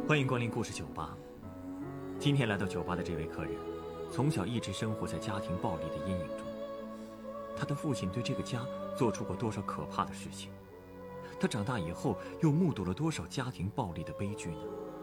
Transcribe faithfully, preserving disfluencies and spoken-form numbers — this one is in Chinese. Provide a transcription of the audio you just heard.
欢迎光临故事酒吧。今天来到酒吧的这位客人，从小一直生活在家庭暴力的阴影中。他的父亲对这个家做出过多少可怕的事情？他长大以后又目睹了多少家庭暴力的悲剧呢？